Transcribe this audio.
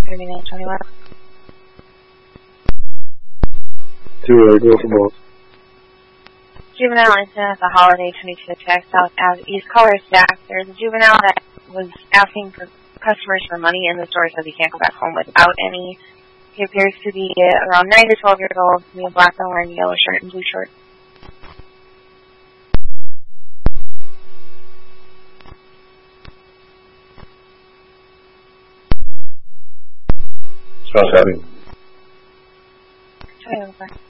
3921. 2 go for both. Juvenile incident at the Holiday 22 Tech South Ave East Color Stack. There's a juvenile that was asking for customers for money in the store, says he can't go back home without any. He appears to be around 9 to 12 years old, with black and wearing yellow shirt and blue shorts. Strong copy. Okay, over.